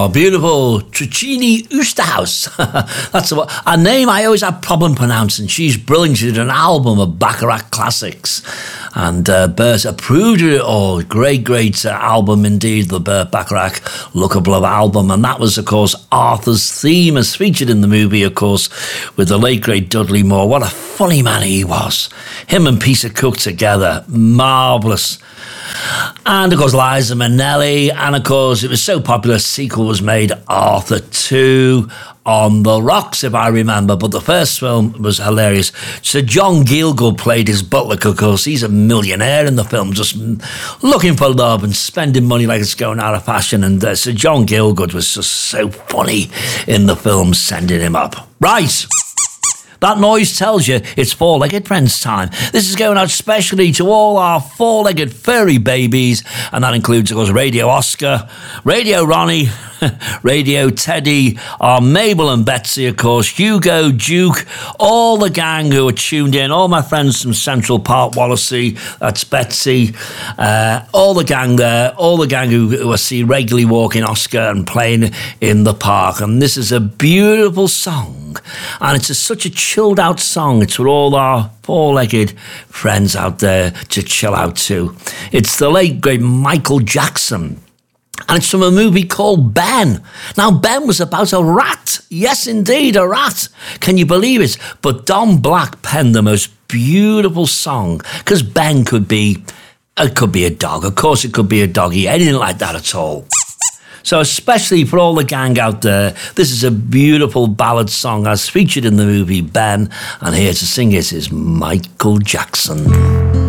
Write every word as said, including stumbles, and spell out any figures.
Oh, beautiful. Tricini Oosterhuis. That's a, a name I always have problem pronouncing. She's brilliant. She did an album of Bacharach classics. And uh, Bert approved of it all. Great, great uh, album indeed, the Bert Bacharach Look of Love album. And that was, of course, Arthur's theme, as featured in the movie, of course, with the late, great Dudley Moore. What a funny man he was. Him and Peter Cook together. Marvellous. And, of course, Liza Minnelli. And, of course, it was so popular, a sequel was made, Arthur two, on the Rocks, if I remember. But the first film was hilarious. Sir John Gielgud played his butler, of course. He's a millionaire in the film, just looking for love and spending money like it's going out of fashion. And uh, Sir John Gielgud was just so funny in the film, sending him up. Right. That noise tells you it's four-legged friends time. This is going out specially to all our four-legged furry babies, and that includes, of course, Radio Oscar, Radio Ronnie, Radio Teddy, our Mabel and Betsy, of course, Hugo, Duke, all the gang who are tuned in, all my friends from Central Park, Wallasey, that's Betsy, uh, all the gang there, all the gang who, who I see regularly walking Oscar and playing in the park. And this is a beautiful song, and it's a, such a chilled out song. It's for all our four-legged friends out there to chill out to. It's the late, great Michael Jackson. And it's from a movie called Ben. Now, Ben was about a rat. Yes, indeed, a rat. Can you believe it? But Don Black penned the most beautiful song, because Ben could be, it could be a dog. Of course, it could be a doggy. Anything like that at all. So especially for all the gang out there, this is a beautiful ballad song as featured in the movie Ben. And here to sing it is Michael Jackson.